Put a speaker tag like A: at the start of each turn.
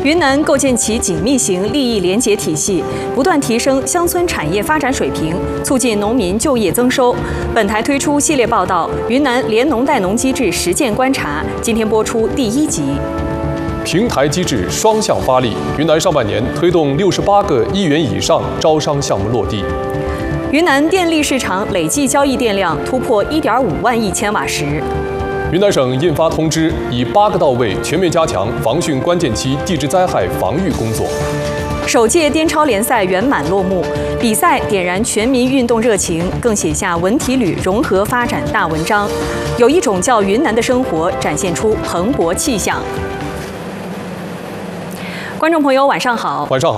A: 云南构建起紧密型利益联结体系，不断提升乡村产业发展水平，促进农民就业增收。本台推出系列报道《云南联农带农机制实践观察》，今天播出第1集。
B: 平台机制双向发力，云南上半年推动68个1元以上招商项目落地。
A: 云南电力市场累计交易电量突破1.5万亿千瓦时。
B: 云南省印发通知，以8个到位全面加强防汛关键期地质灾害防御工作。
A: 首届滇超联赛圆满落幕，比赛点燃全民运动热情，更写下文体旅融合发展大文章。有一种叫云南的生活，展现出蓬勃气象。观众朋友，晚上好。
B: 晚上好。